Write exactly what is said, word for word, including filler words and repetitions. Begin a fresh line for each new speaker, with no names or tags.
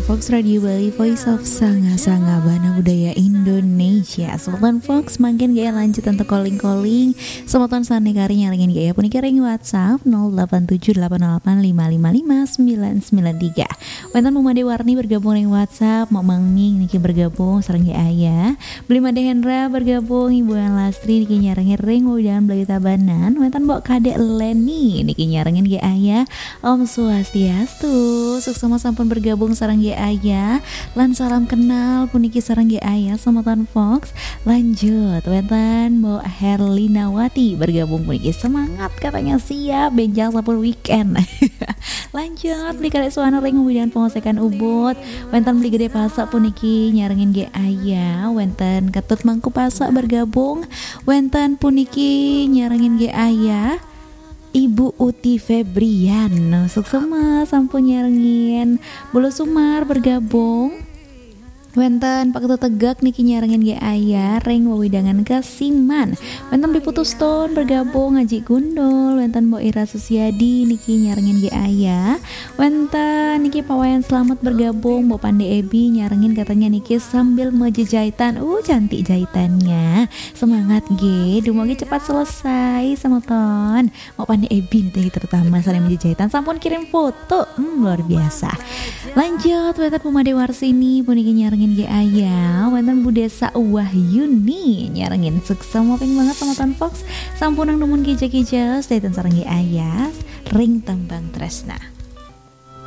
Fox Radio Bali, Voice of Sanga-Sanga Bana Budaya Indonesia. Sultan Fox makin gaya lanjut untuk calling-calling. Semoton sane kari nyalingin gaya pun ring WhatsApp nol delapan tujuh delapan delapan lima lima lima sembilan sembilan tiga. Wentan Mumade Warni bergabung ring WhatsApp, Mak Manging niki bergabung sareng ge ayah. Beli Made Hendra bergabung, Ibu An Lastri niki nyarengin ring udan beli tabanan. Wentan Mbok Kadek Leni niki nyarengin ge ayah. Om Swastiastu, suksema sampun bergabung sareng ge ayah. Lan salam kenal puniki sareng ge ayah Semoton Fox. Lanjut wentan Mbok Herlinawati bergabung puniki semangat katanya siap benjang sampun weekend. Lanjut beli kadek suwana ring udan pengosekan ubud. Wentan beli gede pasak puniki nyarengin ge ayah. Wentan ketut mangku pasak bergabung. Wentan puniki nyarengin ge ayah Ibu Uti Febrian, suksema sampun nyarengin. Bulu Sumar bergabung. Wenten Pak Ketua Tegak niki nyarengin ge ayah ring wewidangan Kasiman. Wenten diputus ton bergabung Ngaji Gundul. Wenten Mbok Ira Susiadi niki nyarengin ge ayah. Wenten niki Pawayan Selamat bergabung. Mbok Pande Ebi nyarengin katanya niki sambil meje jahitan. Uh cantik jahitannya. Semangat ge, dumoge cepat selesai Semoton. Mbok Pande Ebi niki terutama saling meje jahitan. Sampun kirim foto. Hmm, luar biasa. Lanjut wenten Pumade Warsini puniki nyarengin ge ayah. Wenten Bu Desa Wahyuni nyarengin sukses moping banget sama Tan Fox. Sampunang nemun geja-geja stay ten sareng ge ayah ring tambang tresna.